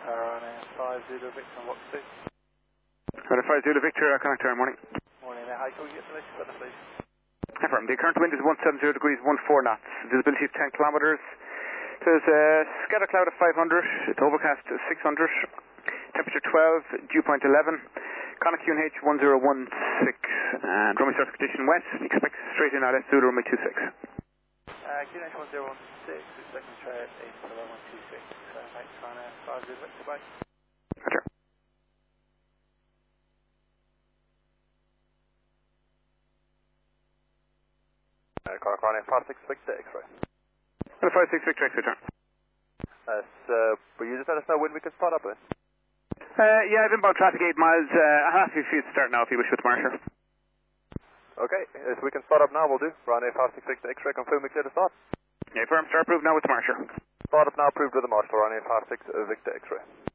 Runway 50 Victor, what to? Runway 50 Victor, connector, morning. Morning, how can we get the latest weather, please? Confirm, the current wind is 170 degrees, 14 knots, visibility of 10 kilometers. There's a scatter cloud of 500, it's overcast 600, temperature 12, dew point 11, Connor QNH 1016, and runway surface condition wet, expect straight in LS through to runway 26. QNH 1016, expecting trade into runway 26, thanks, Runway 50 Victor, bye. Roger. Runway 56 Victor, X-ray. Runway 56 Victor, X return. Will you just let us know when we can spot up then? Yeah, I've inbound traffic 8 miles. I'm happy for you to start now if you wish with Marsher. Okay, if we can spot up now, we'll do. Runway 56 X-ray, confirm we clear to start. Yeah, firm, start approved now with Marsher. Spot up now, approved with the marshal, runway 56 Victor, X-ray.